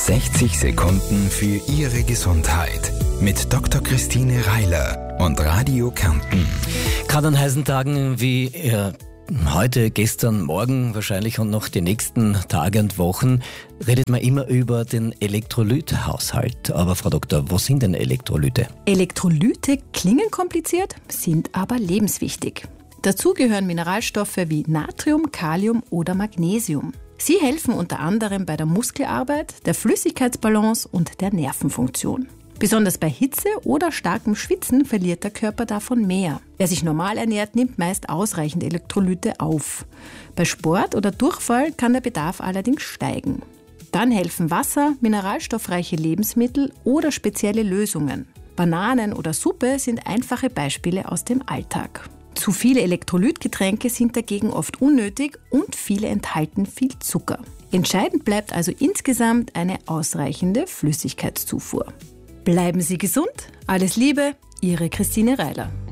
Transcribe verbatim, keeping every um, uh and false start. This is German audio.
sechzig Sekunden für Ihre Gesundheit mit Doktor Christine Reiler und Radio Kärnten. Gerade an heißen Tagen wie äh, heute, gestern, morgen wahrscheinlich und noch die nächsten Tage und Wochen redet man immer über den Elektrolythaushalt. Aber Frau Doktor, was sind denn Elektrolyte? Elektrolyte klingen kompliziert, sind aber lebenswichtig. Dazu gehören Mineralstoffe wie Natrium, Kalium oder Magnesium. Sie helfen unter anderem bei der Muskelarbeit, der Flüssigkeitsbalance und der Nervenfunktion. Besonders bei Hitze oder starkem Schwitzen verliert der Körper davon mehr. Wer sich normal ernährt, nimmt meist ausreichend Elektrolyte auf. Bei Sport oder Durchfall kann der Bedarf allerdings steigen. Dann helfen Wasser, mineralstoffreiche Lebensmittel oder spezielle Lösungen. Bananen oder Suppe sind einfache Beispiele aus dem Alltag. Zu viele Elektrolytgetränke sind dagegen oft unnötig und viele enthalten viel Zucker. Entscheidend bleibt also insgesamt eine ausreichende Flüssigkeitszufuhr. Bleiben Sie gesund, alles Liebe, Ihre Christine Reiler.